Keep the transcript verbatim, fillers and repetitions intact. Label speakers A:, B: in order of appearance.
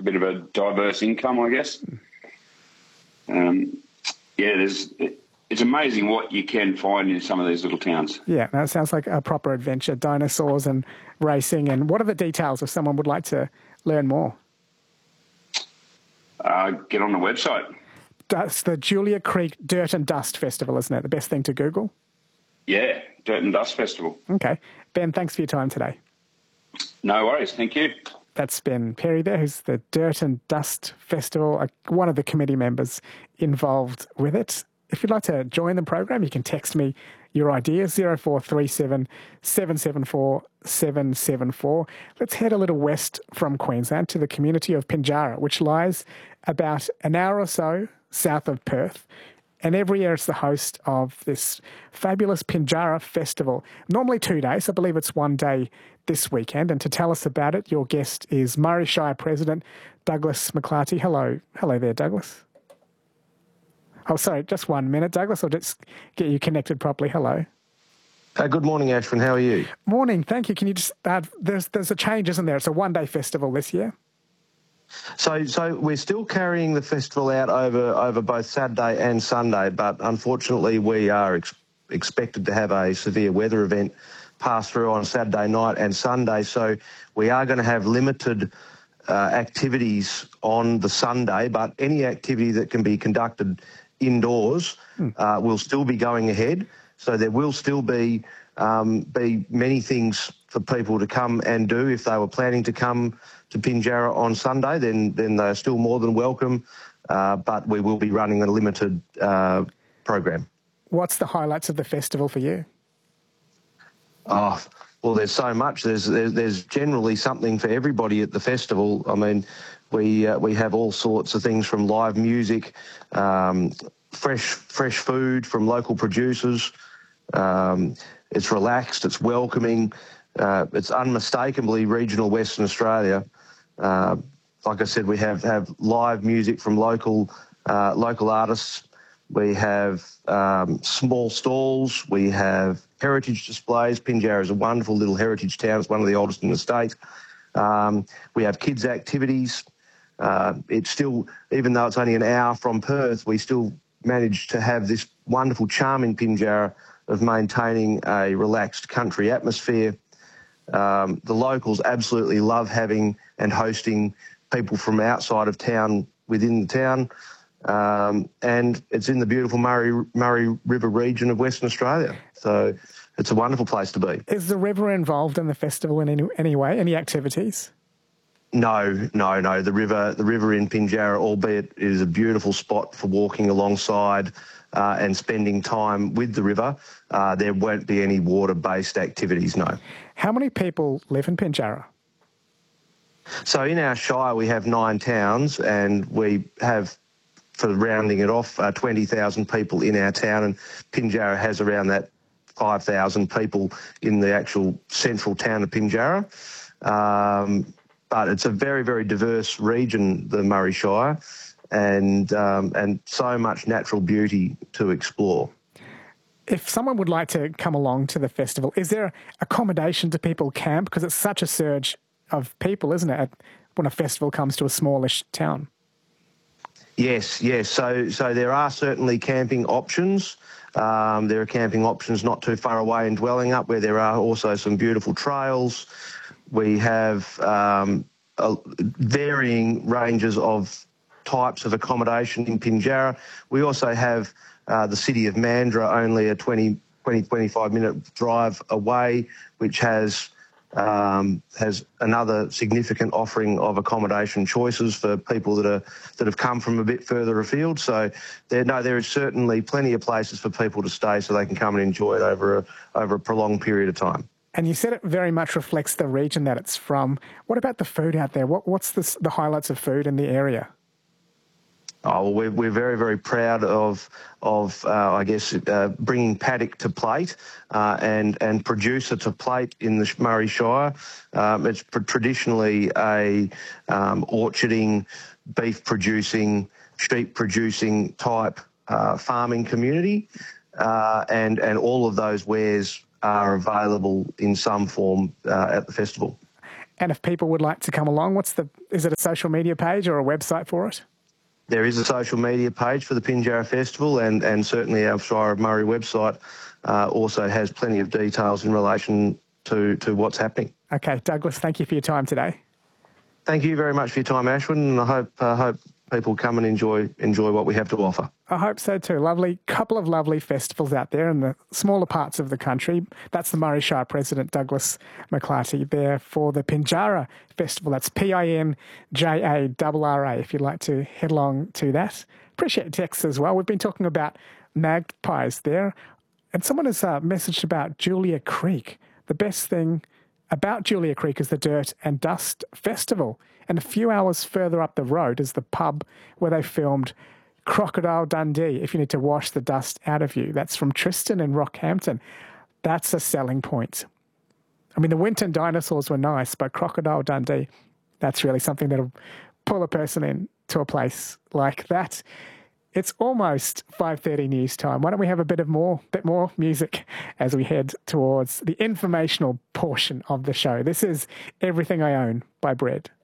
A: bit of a diverse income, I guess. Um, yeah, there's it, it's amazing what you can find in some of these little towns.
B: Yeah, that sounds like a proper adventure, dinosaurs and racing. And what are the details if someone would like to learn more?
A: Uh, get on the website.
B: That's the Julia Creek Dirt and Dust Festival, isn't it? The best thing to Google?
A: Yeah, Dirt and Dust Festival.
B: Okay. Ben, thanks for your time today.
A: No worries, thank you.
B: That's Ben Perry there, who's the Dirt and Dust Festival, one of the committee members involved with it. If you'd like to join the program, you can text me your ideas, zero four three seven, seven seven four, seven seven four. Let's head a little west from Queensland to the community of Pinjarra, which lies about an hour or so south of Perth. And every year it's the host of this fabulous Pinjarra Festival. Normally two days, I believe it's one day this weekend. And to tell us about it, your guest is Murray Shire President Douglas McClarty. Hello. Hello there, Douglas. Oh, sorry, just one minute, Douglas. I'll just get you connected properly. Hello.
C: Uh, good morning, Ashwin. How are you?
B: Morning, thank you. Can you just, uh, there's there's a change, isn't there? It's a one-day festival this year.
C: So so we're still carrying the festival out over, over both Saturday and Sunday, but unfortunately we are ex expected to have a severe weather event pass through on Saturday night and Sunday, so we are going to have limited uh, activities on the Sunday, but any activity that can be conducted indoors hmm. uh, will still be going ahead. So there will still be um, be many things for people to come and do. If they were planning to come to Pinjarra on Sunday, then then they're still more than welcome. Uh, but we will be running a limited uh, program.
B: What's the highlights of the festival for you?
C: Oh, well, there's so much. There's there's, there's generally something for everybody at the festival. I mean, we uh, we have all sorts of things from live music, um, fresh fresh food from local producers. Um, it's relaxed. It's welcoming. Uh, it's unmistakably regional Western Australia. Uh, like I said, we have have live music from local uh, local artists. We have um, small stalls. We have heritage displays. Pinjarra is a wonderful little heritage town. It's one of the oldest in the state. Um, we have kids' activities. Uh, it's still, even though it's only an hour from Perth, we still manage to have this wonderful charm in Pinjarra of maintaining a relaxed country atmosphere. Um, the locals absolutely love having and hosting people from outside of town within the town. Um, and it's in the beautiful Murray, Murray River region of Western Australia. So it's a wonderful place to be.
B: Is the river involved in the festival in any, any way, any activities?
C: No, no, no. The river, the river in Pinjarra, albeit it is a beautiful spot for walking alongside uh, and spending time with the river, uh, there won't be any water-based activities, no.
B: How many people live in Pinjarra?
C: So in our shire we have nine towns, and we have, for rounding it off, uh, twenty thousand people in our town, and Pinjarra has around that five thousand people in the actual central town of Pinjarra. Um, but it's a very, very diverse region, the Murray Shire, and, um, and so much natural beauty to explore.
B: If someone would like to come along to the festival, is there accommodation to people camp? Because it's such a surge of people, isn't it, when a festival comes to a smallish town?
C: Yes, yes. So, so there are certainly camping options. Um, there are camping options not too far away in Dwellingup, where there are also some beautiful trails. We have um, a, varying ranges of types of accommodation in Pinjarra. We also have uh, the city of Mandurah, only a twenty, twenty-five minute drive away, which has Um, has another significant offering of accommodation choices for people that are that have come from a bit further afield. So there, no, there is certainly plenty of places for people to stay, so they can come and enjoy it over a, over a prolonged period of time.
B: And you said it very much reflects the region that it's from. What about the food out there? What, what's the, the highlights of food in the area?
C: Oh, well, we're, we're very, very proud of, of uh, I guess, uh, bringing paddock to plate uh, and, and producer to plate in the Murray Shire. Um, it's traditionally a um, orcharding, beef-producing, sheep-producing type uh, farming community, uh, and, and all of those wares are available in some form uh, at the festival.
B: And if people would like to come along, what's the, is it a social media page or a website for it?
C: There is a social media page for the Pinjarra Festival, and, and certainly our Shire of Murray website uh, also has plenty of details in relation to, to what's happening.
B: Okay, Douglas, thank you for your time today.
C: Thank you very much for your time, Ashwin, and I hope uh, hope people come and enjoy enjoy what we have to offer.
B: I hope so too. Lovely, couple of lovely festivals out there in the smaller parts of the country. That's the Murray Shire President, Douglas McClarty, there for the Pinjarra Festival. That's P I N J A R R A, if you'd like to head along to that. Appreciate texts as well. We've been talking about magpies there, and someone has uh, messaged about Julia Creek. The best thing about Julia Creek is the Dirt and Dust Festival. And a few hours further up the road is the pub where they filmed Crocodile Dundee, if you need to wash the dust out of you. That's from Tristan in Rockhampton. That's a selling point. I mean, the Winton dinosaurs were nice, but Crocodile Dundee, that's really something that'll pull a person in to a place like that. It's almost five thirty news time. Why don't we have a bit of more, bit more music as we head towards the informational portion of the show? This is Everything I Own by Bread.